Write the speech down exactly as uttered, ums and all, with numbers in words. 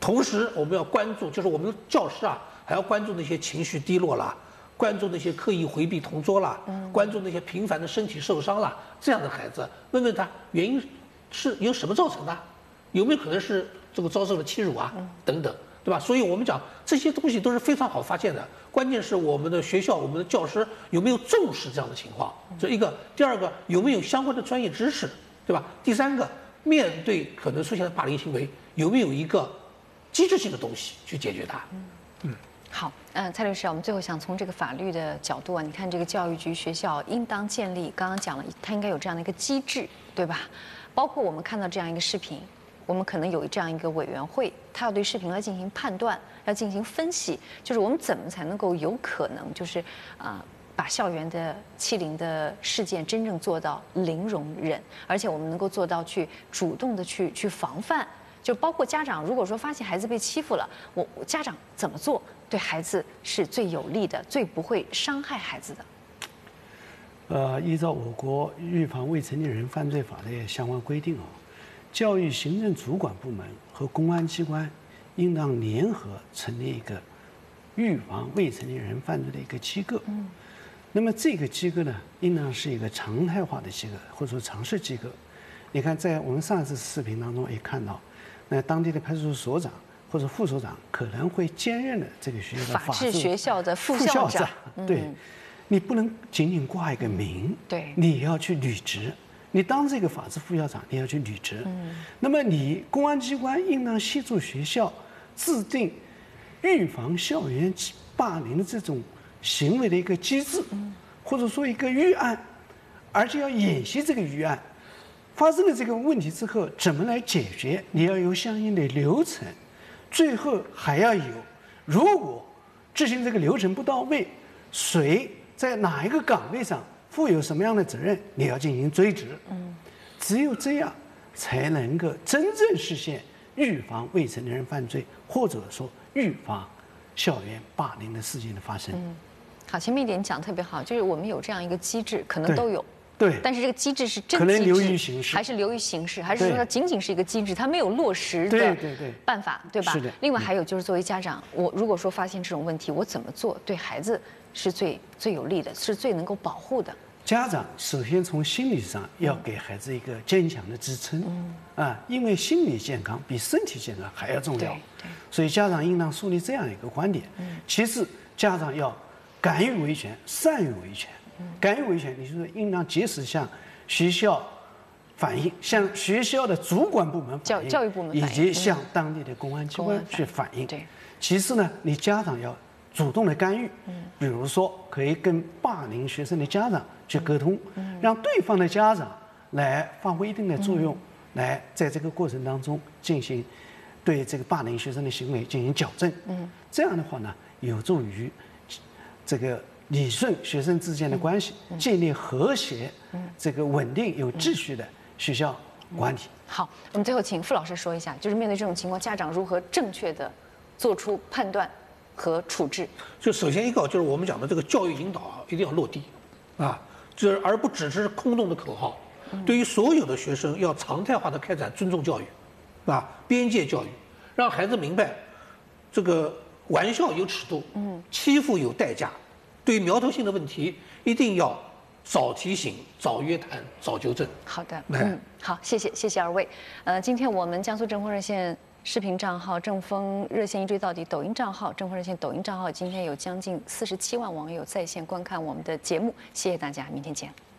同时我们要关注，就是我们的教师啊，还要关注那些情绪低落啦，关注那些刻意回避同桌啦，嗯、关注那些频繁的身体受伤啦，这样的孩子，问问他原因是由什么造成的，有没有可能是这个遭受了欺辱啊，等等，对吧？所以我们讲这些东西都是非常好发现的，关键是我们的学校、我们的教师有没有重视这样的情况，这一个；第二个有没有相关的专业知识，对吧？第三个，面对可能出现的霸凌行为，有没有一个机制性的东西去解决它？嗯。 好，嗯，蔡律师，我们最后想从这个法律的角度啊，你看这个教育局、学校应当建立，刚刚讲了，它应该有这样的一个机制，对吧？包括我们看到这样一个视频，我们可能有这样一个委员会，它要对视频来进行判断，要进行分析，就是我们怎么才能够有可能，就是啊、呃，把校园的欺凌的事件真正做到零容忍，而且我们能够做到去主动的去去防范。就包括家长，如果说发现孩子被欺负了，我我家长怎么做对孩子是最有利的，最不会伤害孩子的？ 呃，依照我国预防未成年人犯罪法的相关规定啊，教育行政主管部门和公安机关应当联合成立一个预防未成年人犯罪的一个机构。嗯。那么这个机构呢，应当是一个常态化的机构，或者说常设机构。你看，在我们上次视频当中也看到。那当地的派出所所长或者副所长可能会兼任了这个学校的法制学校的副校长。 对，你不能仅仅挂一个名， 对， 你要去履职。你当这个法制副校长，你要去履职。嗯，那么你公安机关应当协助学校制定预防校园霸凌的这种行为的一个机制，或者说一个预案，而且要演习这个预案。发生了这个问题之后，怎么来解决？你要有相应的流程，最后还要有，如果执行这个流程不到位，谁在哪一个岗位上负有什么样的责任，你要进行追职。嗯，只有这样，才能够真正实现预防未成年人犯罪，或者说预防校园霸凌的事件的发生。 嗯，好，前面一点讲得特别好，就是我们有这样一个机制，可能都有。 对， 但是这个机制是真机制，还是流于形式，还是说它仅仅是一个机制，它没有落实的办法，对吧？ 是的。 另外还有就是作为家长，我如果说发现这种问题，我怎么做对孩子是最最有利的，是最能够保护的？ 家长首先从心理上要给孩子一个坚强的支撑，嗯啊，因为心理健康比身体健康还要重要。对对。所以家长应当树立这样一个观点。嗯。其次，家长要敢于维权，善于维权。敢于维权，你就是应当及时向学校反映，向学校的主管部门反映， 教教育部门以及向当地的公安机关去反映。对。其次呢，你家长要主动的干预，嗯，比如说可以跟霸凌学生的家长去沟通，嗯，让对方的家长来发挥一定的作用，来在这个过程当中进行对这个霸凌学生的行为进行矫正。嗯，这样的话呢，有助于这个。理顺学生之间的关系，建立和谐、这个稳定有秩序的学校管理。 好，我们最后请傅老师说一下，就是面对这种情况，家长如何正确的做出判断和处置？ 就首先一个就是我们讲的这个教育引导啊，一定要落地，啊，就是而不只是空洞的口号。对于所有的学生，要常态化的开展尊重教育，啊，边界教育，让孩子明白，这个玩笑有尺度，嗯，欺负有代价。对于苗头性的问题，一定要早提醒、早约谈、早纠正。 好的，嗯，好，谢谢，谢谢二位。呃，今天我们江苏正风热线视频账号“正风热线一追到底”抖音账号“正风热线”抖音账号，今天有将近四十七万网友在线观看我们的节目，谢谢大家，明天见。